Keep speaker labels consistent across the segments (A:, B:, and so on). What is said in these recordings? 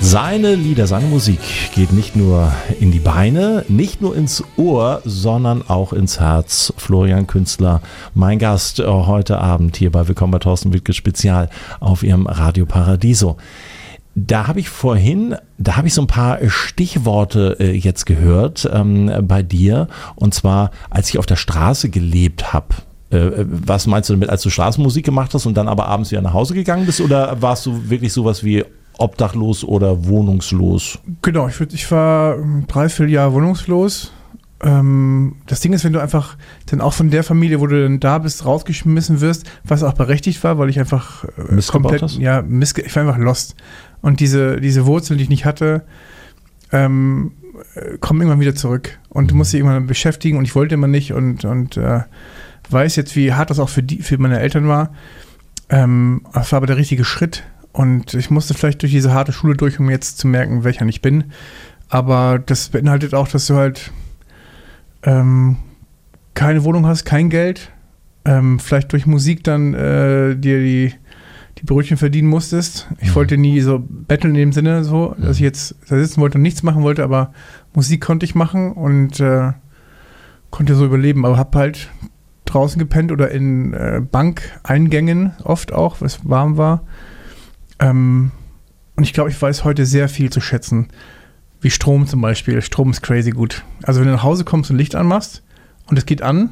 A: Seine Lieder, seine Musik geht nicht nur in die Beine, nicht nur ins Ohr, sondern auch ins Herz. Florian Künstler, mein Gast heute Abend hier bei Willkommen bei Thorsten Wittke Spezial auf Ihrem Radio Paradiso. Da habe ich so ein paar Stichworte jetzt gehört bei dir, und zwar, als ich auf der Straße gelebt habe. Was meinst du damit, als du Straßenmusik gemacht hast und dann aber abends wieder nach Hause gegangen bist, oder warst du wirklich sowas wie obdachlos oder wohnungslos?
B: Genau, ich war 3-4 Jahre wohnungslos. Das Ding ist, wenn du einfach dann auch von der Familie, wo du dann da bist, rausgeschmissen wirst, was auch berechtigt war, weil ich einfach komplett, ich war einfach lost. Und diese Wurzeln, die ich nicht hatte, kommen irgendwann wieder zurück. Und du musst dich irgendwann beschäftigen, und ich wollte immer nicht, und weiß jetzt, wie hart das auch für meine Eltern war. Das war aber der richtige Schritt. Und ich musste vielleicht durch diese harte Schule durch, um jetzt zu merken, welcher ich bin. Aber das beinhaltet auch, dass du halt keine Wohnung hast, kein Geld, vielleicht durch Musik dann dir die Brötchen verdienen musstest. Ich wollte nie so betteln in dem Sinne, so, dass ich jetzt da sitzen wollte und nichts machen wollte, aber Musik konnte ich machen und konnte so überleben. Aber habe halt draußen gepennt oder in Bankeingängen oft auch, was warm war. Und ich glaube, ich weiß heute sehr viel zu schätzen. Wie Strom zum Beispiel. Strom ist crazy gut. Also wenn du nach Hause kommst und Licht anmachst und es geht an,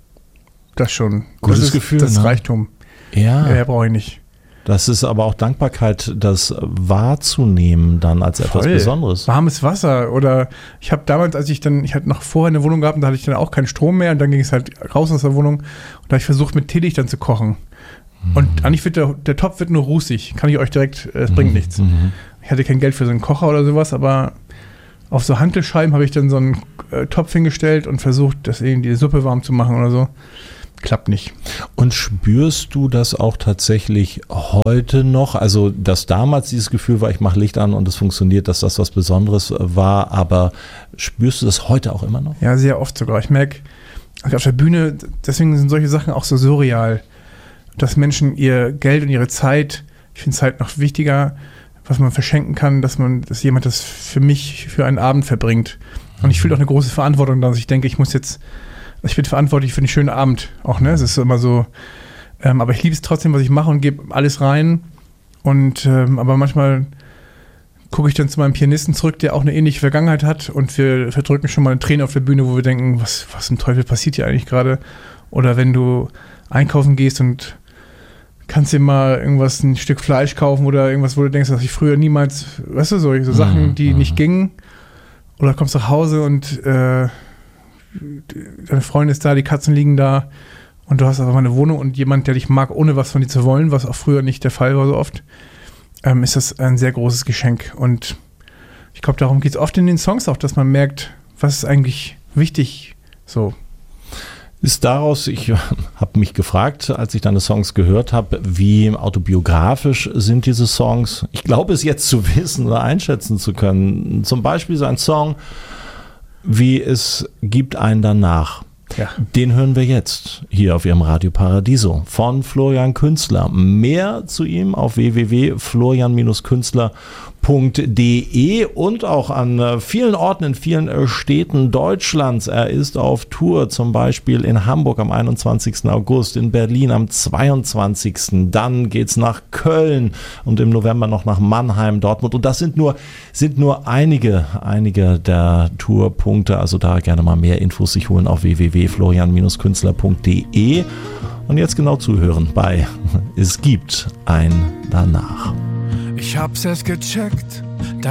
B: das schon.
A: Gutes Gefühl.
B: Das ist Reichtum.
A: Ja.
B: Mehr brauche ich nicht.
A: Das ist aber auch Dankbarkeit, das wahrzunehmen dann als etwas Besonderes.
B: Warmes Wasser. Oder ich habe damals, ich hatte noch vorher eine Wohnung gehabt, und da hatte ich dann auch keinen Strom mehr, und dann ging es halt raus aus der Wohnung, und da habe ich versucht, mit Teelicht dann zu kochen. Und eigentlich wird der Topf wird nur rußig. Kann ich euch direkt, es bringt nichts. Ich hatte kein Geld für so einen Kocher oder sowas, aber auf so Hantelscheiben habe ich dann so einen Topf hingestellt und versucht, das irgendwie die Suppe warm zu machen oder so. Klappt nicht.
A: Und spürst du das auch tatsächlich heute noch? Also, dass damals dieses Gefühl war, ich mache Licht an und es funktioniert, dass das was Besonderes war, aber spürst du das heute auch immer noch?
B: Ja, sehr oft sogar. Ich merke, auf der Bühne, deswegen sind solche Sachen auch so surreal, dass Menschen ihr Geld und ihre Zeit, ich finde Zeit noch wichtiger, was man verschenken kann, dass jemand das für mich für einen Abend verbringt. Und ich fühle auch eine große Verantwortung, dass ich denke, ich bin verantwortlich für einen schönen Abend auch, ne? Es ist immer so, aber ich liebe es trotzdem, was ich mache, und gebe alles rein. Und aber manchmal gucke ich dann zu meinem Pianisten zurück, der auch eine ähnliche Vergangenheit hat, und wir verdrücken schon mal eine Träne auf der Bühne, wo wir denken, was im Teufel passiert hier eigentlich gerade? Oder wenn du einkaufen gehst und kannst dir mal ein Stück Fleisch kaufen oder irgendwas, wo du denkst, dass ich früher niemals, weißt du, so Sachen, die nicht gingen. Oder kommst nach Hause und deine Freundin ist da, die Katzen liegen da, und du hast aber mal eine Wohnung und jemand, der dich mag, ohne was von dir zu wollen, was auch früher nicht der Fall war so oft, ist das ein sehr großes Geschenk. Und ich glaube, darum geht es oft in den Songs auch, dass man merkt, was ist eigentlich wichtig, so.
A: Ist daraus, ich habe mich gefragt, als ich deine Songs gehört habe, wie autobiografisch sind diese Songs? Ich glaube es jetzt zu wissen oder einschätzen zu können. Zum Beispiel so ein Song wie Es gibt einen danach.
B: Ja.
A: Den hören wir jetzt hier auf Ihrem Radio Paradiso von Florian Künstler. Mehr zu ihm auf www.florian-künstler.de und auch an vielen Orten in vielen Städten Deutschlands. Er ist auf Tour, zum Beispiel in Hamburg am 21. August, in Berlin am 22. Dann geht's nach Köln und im November noch nach Mannheim, Dortmund. Und das sind nur einige der Tourpunkte. Also da gerne mal mehr Infos sich holen auf www.florian-künstler.de. Und jetzt genau zuhören bei Es gibt ein Danach.
C: Ich hab's erst gecheckt,